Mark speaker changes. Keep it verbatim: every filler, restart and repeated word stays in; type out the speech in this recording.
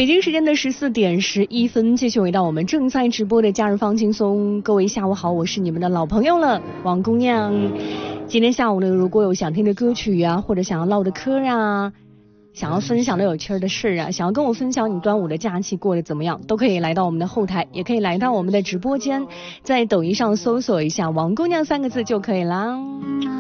Speaker 1: 北京时间的十四点十一分，继续回到我们正在直播的假日放轻松。各位下午好，我是你们的老朋友了，王姑娘。今天下午呢，如果有想听的歌曲啊，或者想要唠的嗑啊，想要分享的有趣的事啊，想要跟我分享你端午的假期过得怎么样，都可以来到我们的后台，也可以来到我们的直播间，在抖音上搜索一下王姑娘三个字就可以啦。